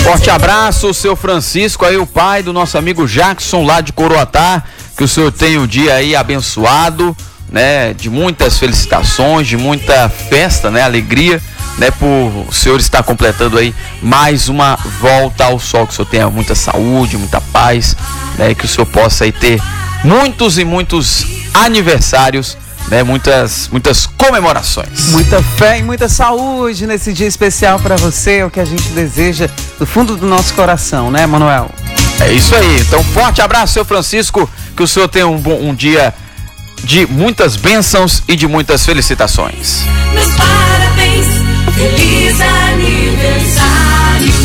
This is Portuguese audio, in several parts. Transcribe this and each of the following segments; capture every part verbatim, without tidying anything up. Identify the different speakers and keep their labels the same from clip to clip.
Speaker 1: Forte abraço, seu Francisco, aí o pai do nosso amigo Jackson lá de Coroatá, que o senhor tenha um dia aí abençoado, né, de muitas felicitações, de muita festa, né, alegria, né, por o senhor estar completando aí mais uma volta ao sol, que o senhor tenha muita saúde, muita paz, né, e que o senhor possa aí ter muitos e muitos aniversários, né, muitas, muitas comemorações.
Speaker 2: Muita fé e muita saúde nesse dia especial para você, é o que a gente deseja do fundo do nosso coração, né, Manuel?
Speaker 1: É isso aí, então forte abraço, seu Francisco, que o senhor tenha um, bom, um dia de muitas bênçãos e de muitas felicitações.
Speaker 3: Meus parabéns, feliz aniversário.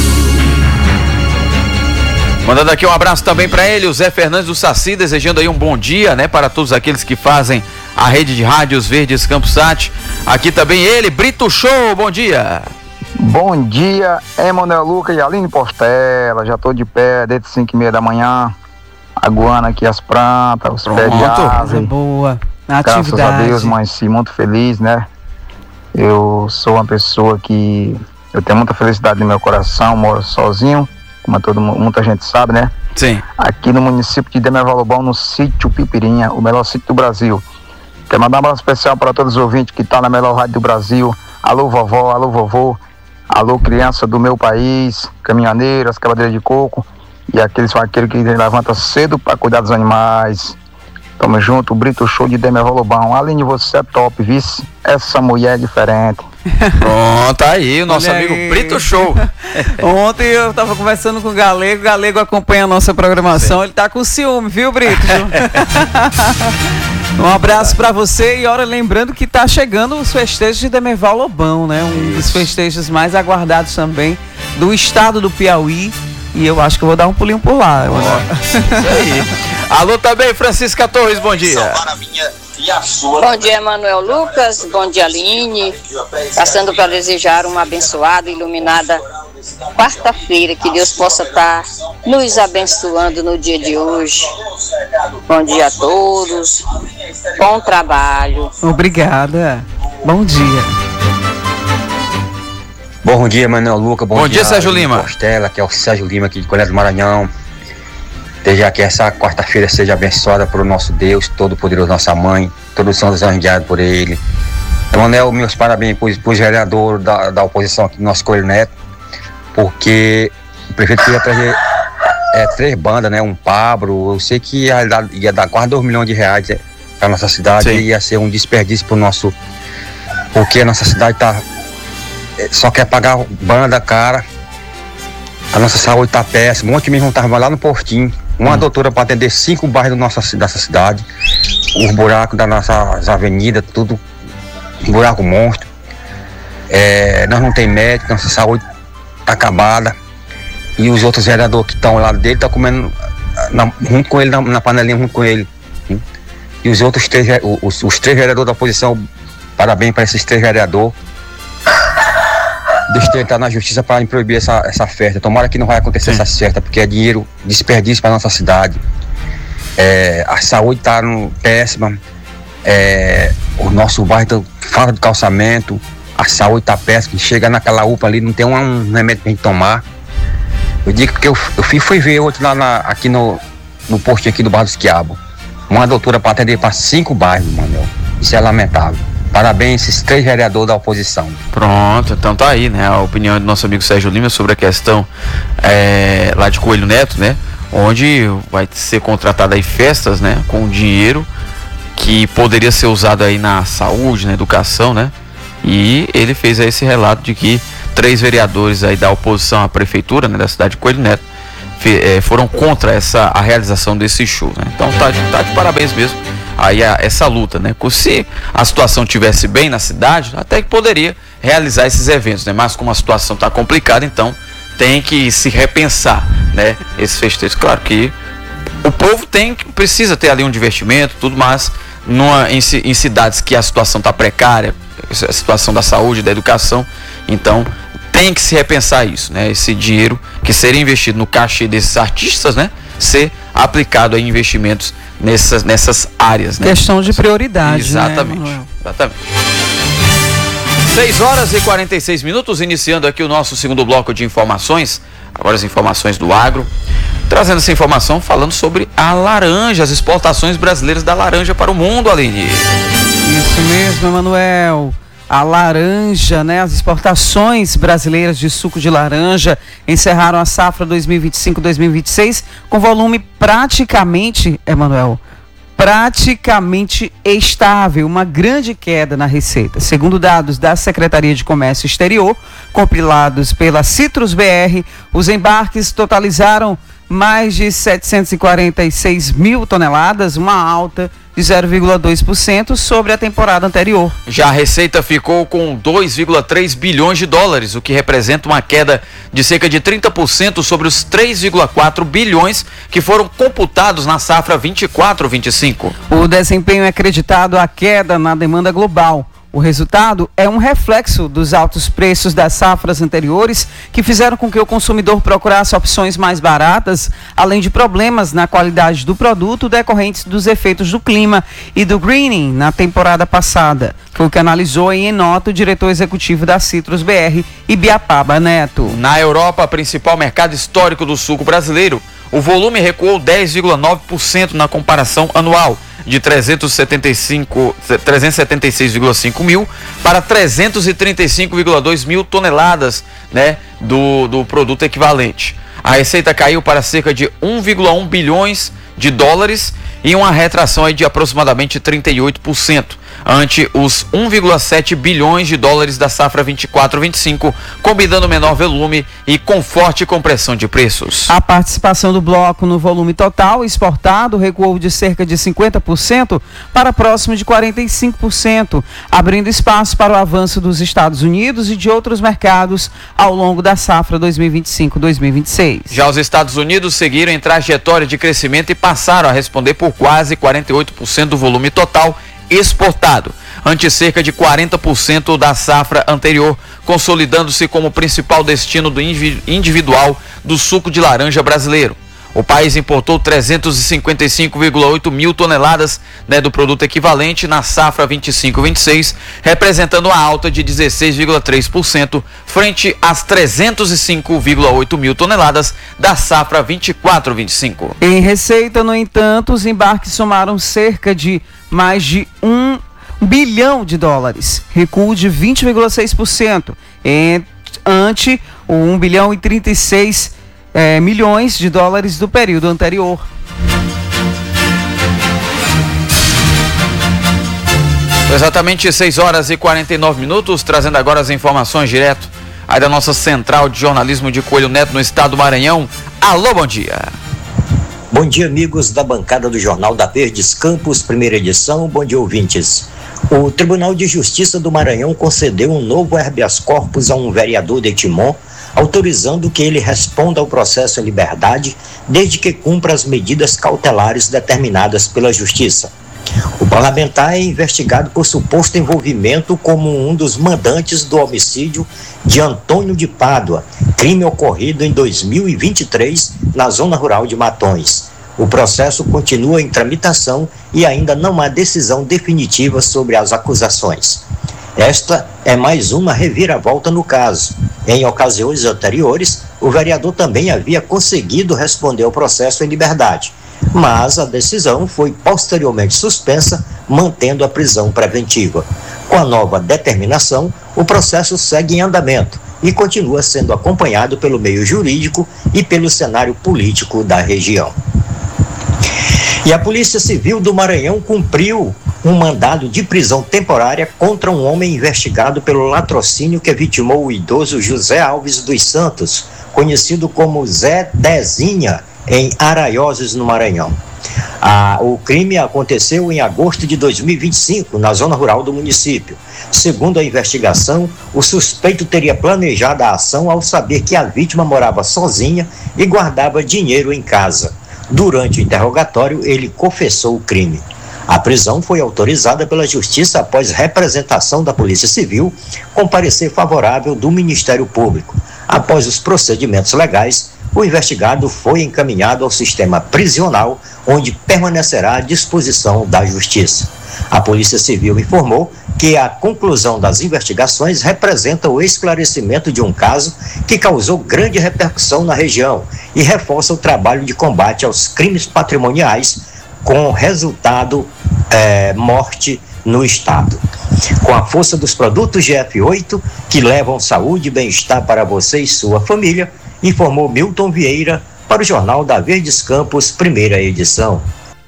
Speaker 1: Mandando aqui um abraço também para ele, o Zé Fernandes do Saci, desejando aí um bom dia, né, para todos aqueles que fazem a rede de rádios Verdes Campusat. Aqui também ele, Brito Show, bom dia.
Speaker 4: Bom dia, Emanuel Lucas e Aline Postela, já tô de pé desde cinco e meia da manhã, aguando aqui as plantas, os pés de árvore.
Speaker 2: Boa, na
Speaker 4: Graças
Speaker 2: atividade.
Speaker 4: a Deus, mas sim, muito feliz, né? Eu sou uma pessoa que eu tenho muita felicidade no meu coração, moro sozinho, como todo, muita gente sabe, né?
Speaker 1: Sim.
Speaker 4: Aqui no município de Demerval Lobão, no sítio Pipirinha, o melhor sítio do Brasil. Quero mandar um abraço especial para todos os ouvintes que estão na melhor rádio do Brasil. Alô vovó, alô vovô, alô criança do meu país, caminhoneiras, cavadeiras de coco e aqueles vaqueiros que levantam cedo para cuidar dos animais. Tamo junto, Brito Show de Demerval Lobão. Aline, você é top, vice. Essa mulher é diferente.
Speaker 1: Pronto, aí o nosso
Speaker 2: Olha
Speaker 1: amigo
Speaker 2: aí.
Speaker 1: Brito Show.
Speaker 2: Ontem eu tava conversando com o Galego, o Galego acompanha a nossa programação, ele tá com ciúme, viu, Brito? Um abraço pra você e ora, lembrando que tá chegando os festejos de Demerval Lobão, né? Um dos festejos mais aguardados também do estado do Piauí, e eu acho que eu vou dar um pulinho por lá. Eu vou dar-
Speaker 1: Isso aí. Alô também, Francisca Torres, bom dia.
Speaker 5: Bom dia, Manuel Lucas. Bom dia, Aline. Passando para desejar uma abençoada e iluminada quarta-feira. Que Deus possa estar nos abençoando no dia de hoje. Bom dia a todos. Bom trabalho.
Speaker 2: Obrigada. Bom dia.
Speaker 6: Bom dia, Manuel Luca. Bom,
Speaker 1: Bom dia, Sérgio
Speaker 6: Aline
Speaker 1: Lima.
Speaker 6: Postela, que é o Sérgio Lima aqui de Colher do Maranhão. Desejar que essa quarta-feira seja abençoada por nosso Deus, Todo-Poderoso, nossa mãe, todos os santos anjos guiados por ele. Manuel, meus parabéns para o vereador da, da oposição aqui do nosso Coelho Neto, porque o prefeito queria trazer é, três bandas, né? Um Pablo, eu sei que ia dar, ia dar quase dois milhões de reais para nossa cidade.
Speaker 1: Sim.
Speaker 6: E ia ser um desperdício para o nosso, porque a nossa cidade tá só quer pagar banda cara, a nossa saúde tá péssima. Ontem mesmo estava lá no postinho, uma hum. doutora para atender cinco bairros da nossa, dessa cidade, os buracos das nossas avenidas, tudo buraco monstro. É, nós não tem médico, nossa saúde tá acabada, e os outros vereadores que estão ao lado dele estão comendo na, junto com ele, na, na panelinha junto com ele. Hein? E os outros três, os, os três vereadores da oposição, parabéns para esses três vereadores. Deixa eu entrar na justiça para proibir essa, essa festa. Tomara que não vai acontecer
Speaker 1: Sim.
Speaker 6: essa festa, porque é dinheiro desperdício para nossa cidade. É, a saúde está péssima. É, o nosso bairro tá, falta de calçamento. A saúde está péssima. Chega naquela U P A ali, não tem um, um remédio para gente tomar. Eu digo que eu, eu fui, fui ver outro lá na, aqui no, no posto aqui do Bairro dos Quiabos. Uma doutora para atender para cinco bairros, Manuel. Isso é lamentável. Parabéns esses três vereadores da oposição.
Speaker 1: Pronto, então tá aí, né? A opinião do nosso amigo Sérgio Lima sobre a questão é, lá de Coelho Neto, né? Onde vai ser contratado aí festas, né? Com dinheiro que poderia ser usado aí na saúde, na educação, né? E ele fez aí esse relato de que três vereadores aí da oposição à prefeitura, né, da cidade de Coelho Neto fe, é, foram contra essa, a realização desse show, né? Então tá de, tá de parabéns mesmo aí a, essa luta, né? Se a situação tivesse bem na cidade, até que poderia realizar esses eventos, né? Mas como a situação está complicada, então tem que se repensar, né? Esses festejos. Claro que o povo tem, precisa ter ali um divertimento, tudo, mas numa, em, em cidades que a situação está precária, a situação da saúde, da educação, então tem que se repensar isso, né? Esse dinheiro que seria investido no cachê desses artistas, né? Ser aplicado em investimentos nessas, nessas áreas, né?
Speaker 2: Questão de prioridade.
Speaker 1: Exatamente,
Speaker 2: né,
Speaker 1: exatamente. seis horas e quarenta e seis minutos, iniciando aqui o nosso segundo bloco de informações Agora as informações do agro. Trazendo essa informação, falando sobre a laranja, as exportações brasileiras da laranja para o mundo, Aline.
Speaker 2: Isso mesmo, Emanuel. A laranja, né? As exportações brasileiras de suco de laranja encerraram a safra dois mil e vinte e cinco, dois mil e vinte e seis com volume praticamente, Emanuel, praticamente estável, uma grande queda na receita. Segundo dados da Secretaria de Comércio Exterior, compilados pela Citrus B R, os embarques totalizaram mais de setecentos e quarenta e seis mil toneladas, uma alta de zero vírgula dois por cento sobre a temporada anterior.
Speaker 1: Já a receita ficou com dois vírgula três bilhões de dólares, o que representa uma queda de cerca de trinta por cento sobre os três vírgula quatro bilhões que foram computados na safra vinte e quatro vinte e cinco.
Speaker 2: O desempenho é acreditado à queda na demanda global. O resultado é um reflexo dos altos preços das safras anteriores que fizeram com que o consumidor procurasse opções mais baratas, além de problemas na qualidade do produto decorrentes dos efeitos do clima e do greening na temporada passada. Foi o que analisou em nota o diretor executivo da Citrus B R, Ibiapaba Neto.
Speaker 1: Na Europa, principal mercado histórico do suco brasileiro, o volume recuou dez vírgula nove por cento na comparação anual, de trezentos e setenta e cinco, trezentos e setenta e seis vírgula cinco mil para trezentos e trinta e cinco vírgula dois mil toneladas, né, do, do produto equivalente. A receita caiu para cerca de um vírgula um bilhões de dólares e uma retração aí de aproximadamente trinta e oito por cento, ante os um vírgula sete bilhões de dólares da safra vinte e quatro vinte e cinco, combinando menor volume e com forte compressão de preços.
Speaker 2: A participação do bloco no volume total exportado recuou de cerca de cinquenta por cento para próximo de quarenta e cinco por cento, abrindo espaço para o avanço dos Estados Unidos e de outros mercados ao longo da safra dois mil e vinte e cinco, dois mil e vinte e seis.
Speaker 1: Já os Estados Unidos seguiram em trajetória de crescimento e passaram a responder por quase quarenta e oito por cento do volume total exportado, ante cerca de quarenta por cento da safra anterior, consolidando-se como principal destino do individual do suco de laranja brasileiro. O país importou trezentos e cinquenta e cinco vírgula oito mil toneladas, né, do produto equivalente na safra vinte e cinco vinte e seis, representando uma alta de dezesseis vírgula três por cento frente às trezentos e cinco vírgula oito mil toneladas da safra vinte e quatro vinte e cinco.
Speaker 2: Em receita, no entanto, os embarques somaram cerca de mais de um bilhão de dólares, recuo de vinte vírgula seis por cento, ante o um bilhão e trinta e seis É, milhões de dólares do período anterior.
Speaker 1: Exatamente seis horas e quarenta e nove minutos, trazendo agora as informações direto aí da nossa central de jornalismo de Coelho Neto no estado do Maranhão. Alô, bom dia.
Speaker 7: Bom dia, amigos da bancada do Jornal da Verdes Campos, primeira edição. Bom dia, ouvintes. O Tribunal de Justiça do Maranhão concedeu um novo habeas corpus a um vereador de Timon, autorizando que ele responda ao processo em liberdade, desde que cumpra as medidas cautelares determinadas pela Justiça. O parlamentar é investigado por suposto envolvimento como um dos mandantes do homicídio de Antônio de Pádua, crime ocorrido em dois mil e vinte e três na zona rural de Matões. O processo continua em tramitação e ainda não há decisão definitiva sobre as acusações. Esta é mais uma reviravolta no caso. Em ocasiões anteriores, o vereador também havia conseguido responder ao processo em liberdade, mas a decisão foi posteriormente suspensa, mantendo a prisão preventiva. Com a nova determinação, o processo segue em andamento e continua sendo acompanhado pelo meio jurídico e pelo cenário político da região. E a Polícia Civil do Maranhão cumpriu um mandado de prisão temporária contra um homem investigado pelo latrocínio que vitimou o idoso José Alves dos Santos, conhecido como Zé Dezinha, em Araioses, no Maranhão. Ah, o crime aconteceu em agosto de dois mil e vinte e cinco, na zona rural do município. Segundo a investigação, o suspeito teria planejado a ação ao saber que a vítima morava sozinha e guardava dinheiro em casa. Durante o interrogatório, ele confessou o crime. A prisão foi autorizada pela Justiça após representação da Polícia Civil, com parecer favorável do Ministério Público. Após os procedimentos legais, o investigado foi encaminhado ao sistema prisional, onde permanecerá à disposição da Justiça. A Polícia Civil informou que a conclusão das investigações representa o esclarecimento de um caso que causou grande repercussão na região e reforça o trabalho de combate aos crimes patrimoniais, com resultado é, morte no estado. Com a força dos produtos G F oito, que levam saúde e bem-estar para você e sua família, informou Milton Vieira para o Jornal da Verdes Campos, primeira edição.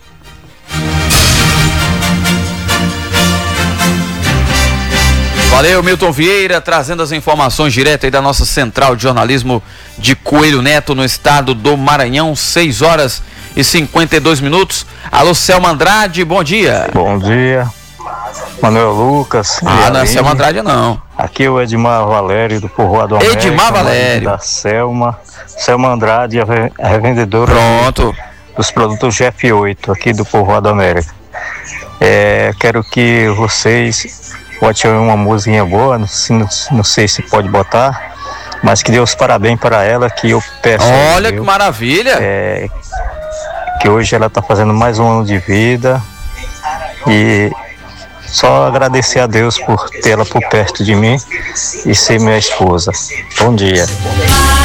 Speaker 1: Valeu, Milton Vieira, trazendo as informações direto aí da nossa central de jornalismo de Coelho Neto, no estado do Maranhão, seis horas e cinquenta e dois minutos. Alô, Selma Andrade, bom dia.
Speaker 8: Bom dia, Manuel Lucas.
Speaker 1: Ah, não é Selma Andrade não.
Speaker 8: Aqui é o Edmar Valério, do Povoado América.
Speaker 1: Edmar Valério.
Speaker 8: Da Selma. Selma Andrade, a revendedora
Speaker 1: Pronto.
Speaker 8: dos produtos G F oito, aqui do Povoado América. É, quero que vocês botem uma musiquinha boa, não, não, não sei se pode botar, mas que dê os parabéns para ela, que eu peço.
Speaker 1: Olha aí, que maravilha!
Speaker 8: É, que hoje ela está fazendo mais um ano de vida e só agradecer a Deus por tê-la por perto de mim e ser minha esposa. Bom dia.